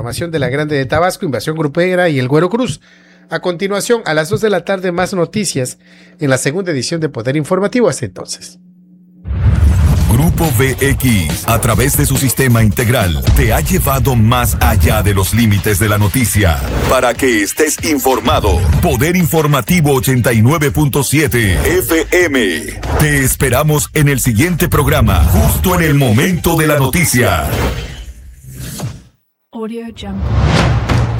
información de la Grande de Tabasco, Invasión Grupera y el Güero Cruz. A continuación, a las 2 de la tarde, más noticias en la segunda edición de Poder Informativo. Hasta entonces. Grupo VX, a través de su sistema integral, te ha llevado más allá de los límites de la noticia para que estés informado. Poder Informativo 89.7 FM. Te esperamos en el siguiente programa, justo en el momento de la noticia. Audio Jungle.